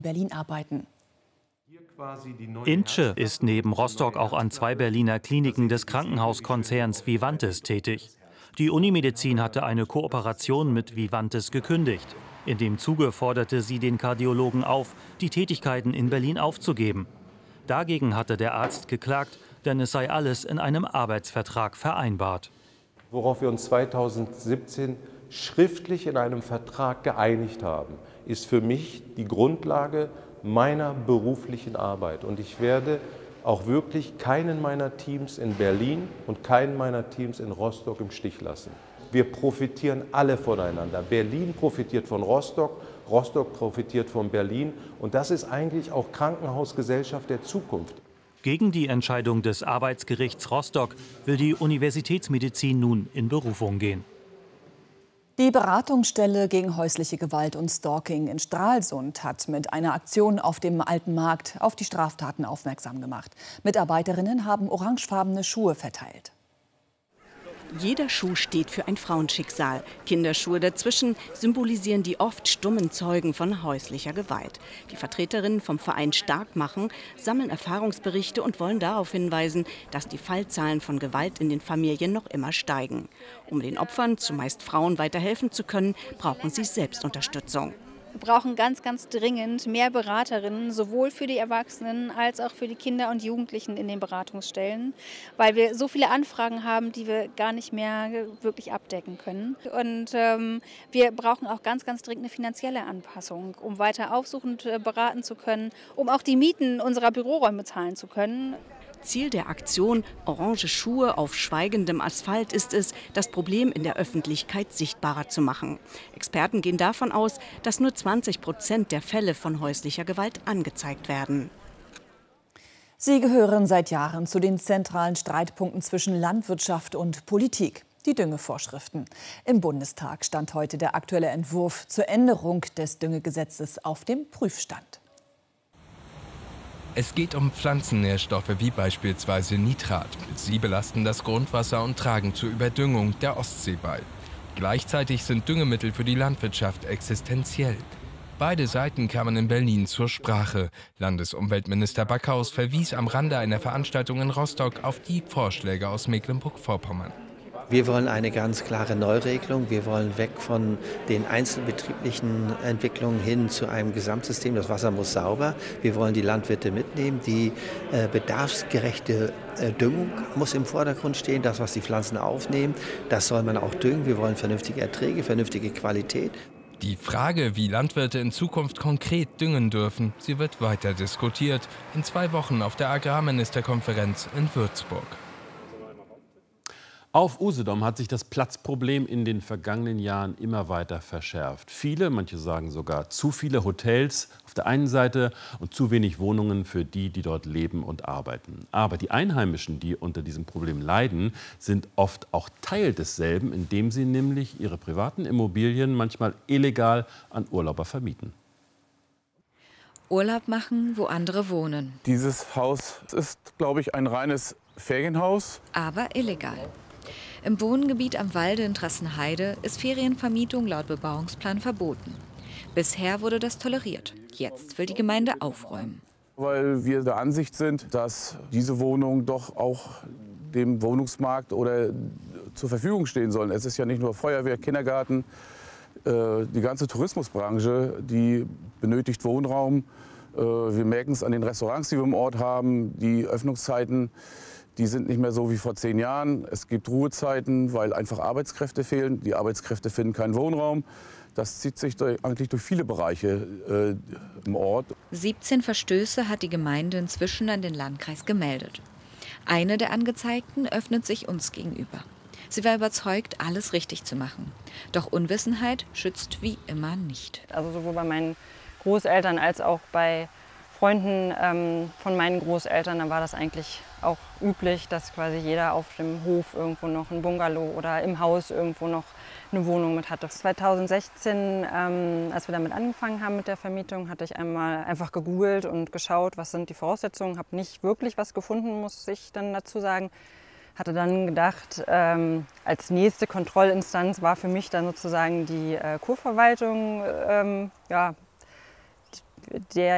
Berlin arbeiten. Ince ist neben Rostock auch an 2 Berliner Kliniken des Krankenhauskonzerns Vivantes tätig. Die Unimedizin hatte eine Kooperation mit Vivantes gekündigt. In dem Zuge forderte sie den Kardiologen auf, die Tätigkeiten in Berlin aufzugeben. Dagegen hatte der Arzt geklagt, denn es sei alles in einem Arbeitsvertrag vereinbart. Worauf wir uns 2017 schriftlich in einem Vertrag geeinigt haben, ist für mich die Grundlage meiner beruflichen Arbeit. Und ich werde auch wirklich keinen meiner Teams in Berlin und keinen meiner Teams in Rostock im Stich lassen. Wir profitieren alle voneinander. Berlin profitiert von Rostock, Rostock profitiert von Berlin. Und das ist eigentlich auch Krankenhausgesellschaft der Zukunft. Gegen die Entscheidung des Arbeitsgerichts Rostock will die Universitätsmedizin nun in Berufung gehen. Die Beratungsstelle gegen häusliche Gewalt und Stalking in Stralsund hat mit einer Aktion auf dem Alten Markt auf die Straftaten aufmerksam gemacht. Mitarbeiterinnen haben orangefarbene Schuhe verteilt. Jeder Schuh steht für ein Frauenschicksal. Kinderschuhe dazwischen symbolisieren die oft stummen Zeugen von häuslicher Gewalt. Die Vertreterinnen vom Verein Stark machen sammeln Erfahrungsberichte und wollen darauf hinweisen, dass die Fallzahlen von Gewalt in den Familien noch immer steigen. Um den Opfern, zumeist Frauen, weiterhelfen zu können, brauchen sie Selbstunterstützung. Wir brauchen ganz, ganz dringend mehr Beraterinnen, sowohl für die Erwachsenen als auch für die Kinder und Jugendlichen in den Beratungsstellen, weil wir so viele Anfragen haben, die wir gar nicht mehr wirklich abdecken können. Und wir brauchen auch ganz, ganz dringend eine finanzielle Anpassung, um weiter aufsuchend beraten zu können, um auch die Mieten unserer Büroräume zahlen zu können. Ziel der Aktion Orange Schuhe auf schweigendem Asphalt ist es, das Problem in der Öffentlichkeit sichtbarer zu machen. Experten gehen davon aus, dass nur 20% der Fälle von häuslicher Gewalt angezeigt werden. Sie gehören seit Jahren zu den zentralen Streitpunkten zwischen Landwirtschaft und Politik. Die Düngevorschriften. Im Bundestag stand heute der aktuelle Entwurf zur Änderung des Düngegesetzes auf dem Prüfstand. Es geht um Pflanzennährstoffe wie beispielsweise Nitrat. Sie belasten das Grundwasser und tragen zur Überdüngung der Ostsee bei. Gleichzeitig sind Düngemittel für die Landwirtschaft existenziell. Beide Seiten kamen in Berlin zur Sprache. Landesumweltminister Backhaus verwies am Rande einer Veranstaltung in Rostock auf die Vorschläge aus Mecklenburg-Vorpommern. Wir wollen eine ganz klare Neuregelung. Wir wollen weg von den einzelbetrieblichen Entwicklungen hin zu einem Gesamtsystem. Das Wasser muss sauber. Wir wollen die Landwirte mitnehmen. Die bedarfsgerechte Düngung muss im Vordergrund stehen. Das, was die Pflanzen aufnehmen, das soll man auch düngen. Wir wollen vernünftige Erträge, vernünftige Qualität. Die Frage, wie Landwirte in Zukunft konkret düngen dürfen, sie wird weiter diskutiert. In 2 Wochen auf der Agrarministerkonferenz in Würzburg. Auf Usedom hat sich das Platzproblem in den vergangenen Jahren immer weiter verschärft. Viele, manche sagen sogar zu viele Hotels auf der einen Seite und zu wenig Wohnungen für die, die dort leben und arbeiten. Aber die Einheimischen, die unter diesem Problem leiden, sind oft auch Teil desselben, indem sie nämlich ihre privaten Immobilien manchmal illegal an Urlauber vermieten. Urlaub machen, wo andere wohnen. Dieses Haus ist, glaube ich, ein reines Ferienhaus. Aber illegal. Im Wohngebiet am Walde in Trassenheide ist Ferienvermietung laut Bebauungsplan verboten. Bisher wurde das toleriert. Jetzt will die Gemeinde aufräumen. Weil wir der Ansicht sind, dass diese Wohnungen doch auch dem Wohnungsmarkt oder zur Verfügung stehen sollen. Es ist ja nicht nur Feuerwehr, Kindergarten, die ganze Tourismusbranche, die benötigt Wohnraum. Wir merken es an den Restaurants, die wir im Ort haben, die Öffnungszeiten. Die sind nicht mehr so wie vor 10 Jahren. Es gibt Ruhezeiten, weil einfach Arbeitskräfte fehlen. Die Arbeitskräfte finden keinen Wohnraum. Das zieht sich eigentlich durch viele Bereiche im Ort. 17 Verstöße hat die Gemeinde inzwischen an den Landkreis gemeldet. Eine der Angezeigten öffnet sich uns gegenüber. Sie war überzeugt, alles richtig zu machen. Doch Unwissenheit schützt wie immer nicht. Also sowohl bei meinen Großeltern als auch bei Freunden von meinen Großeltern, da war das eigentlich auch üblich, dass quasi jeder auf dem Hof irgendwo noch ein Bungalow oder im Haus irgendwo noch eine Wohnung mit hatte. 2016, als wir damit angefangen haben mit der Vermietung, hatte ich einmal einfach gegoogelt und geschaut, was sind die Voraussetzungen. Habe nicht wirklich was gefunden, muss ich dann dazu sagen. Hatte dann gedacht, als nächste Kontrollinstanz war für mich dann sozusagen die Kurverwaltung, ja, der